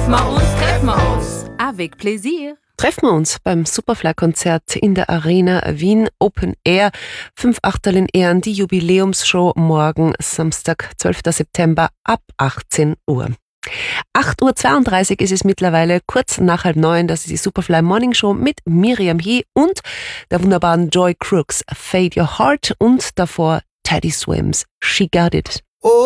treffen wir uns. Avec Plaisir. Treffen wir uns beim Superfly-Konzert in der Arena Wien Open Air. 5 Achtel in Ehren, die Jubiläumsshow morgen Samstag, 12. September ab 18 Uhr. 8.32 Uhr ist es mittlerweile, kurz nach 8:30. Das ist die Superfly Morning Show mit Miriam He und der wunderbaren Joy Crooks, Fade Your Heart und davor Teddy Swims, She Got It.